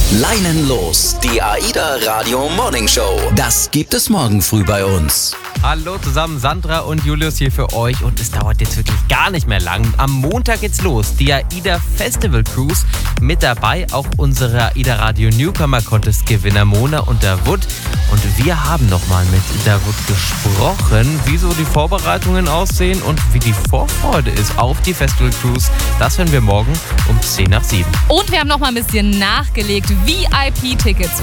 Leinen los, die AIDA Radio Morning Show. Das gibt es morgen früh bei uns. Hallo zusammen, Sandra und Julius hier für euch und es dauert jetzt wirklich gar nicht mehr lang. Am Montag geht's los, die AIDA Festival Cruise. Mit dabei auch unsere AIDA Radio Newcomer Contest Gewinner Mona und Davut. Und wir haben nochmal mit Davut gesprochen, wie so die Vorbereitungen aussehen und wie die Vorfreude ist auf die Festival Cruise. Das hören wir morgen um 6:50. Und wir haben noch mal ein bisschen nachgelegt. VIP-Tickets